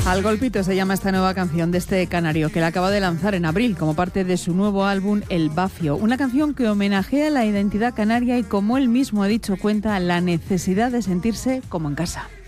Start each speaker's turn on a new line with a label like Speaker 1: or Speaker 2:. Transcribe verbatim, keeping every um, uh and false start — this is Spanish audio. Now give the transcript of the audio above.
Speaker 1: Al golpito se llama esta nueva canción de este canario que la acaba de lanzar en abril como parte de su nuevo álbum El Bafio. Una canción que homenajea la identidad canaria y, como él mismo ha dicho, cuenta la necesidad de sentirse como en casa.